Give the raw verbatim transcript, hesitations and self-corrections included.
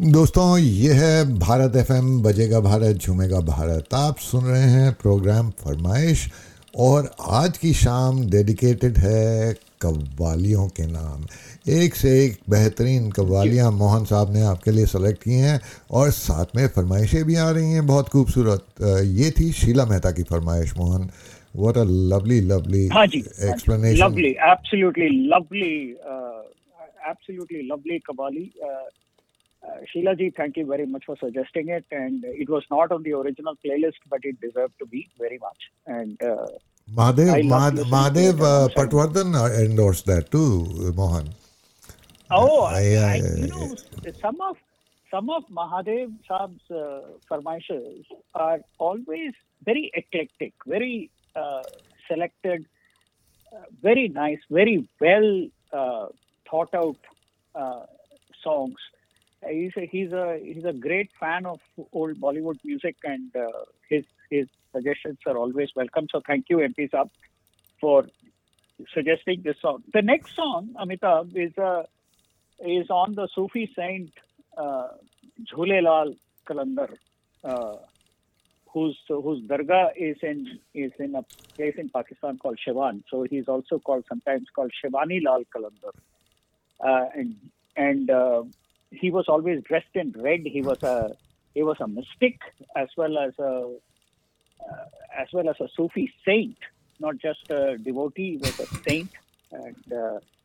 दोस्तों, ये है भारत एफएम, बजेगा भारत झूमेगा भारत। आप सुन रहे हैं प्रोग्राम फरमाइश और आज की शाम डेडिकेटेड है कव्वालियों के नाम। एक से एक बेहतरीन जी कव्वालियाँ मोहन साहब ने आपके लिए सेलेक्ट की हैं और साथ में फरमाइशें भी आ रही हैं बहुत खूबसूरत। अ, ये थी शीला मेहता की फरमाइश। Mohan, what a lovely lovely हाँ जी हाँ जी explanation. Lovely absolutely lovely absolutely lovely Kabali uh, uh, Sheila ji, thank you very much for suggesting it, and it was not on the original playlist but it deserved to be very much, and uh, Mahadev I loved Mahad- listening to it Mahadev uh, alongside my. Patwardhan endorsed that too, Mohan. Oh, I, I, I you I, know some of some of Mahadev Saab's uh, farmaishes are always very eclectic, very uh, selected, uh, very nice, very well uh, thought out uh, songs. He's a, he's a he's a great fan of old Bollywood music, and uh, his his suggestions are always welcome. So thank you, M P Saab, for suggesting this song. The next song, Amitabh, is a is on the Sufi saint uh, Jhulelal Kalandar, uh, whose whose dargah is in is in a place in Pakistan called Shivan. So he's also called sometimes called Shivani Lal Kalandar, uh, and and uh, he was always dressed in red. He was a he was a mystic as well as a uh, as well as a Sufi saint, not just a devotee. He was a saint, and uh,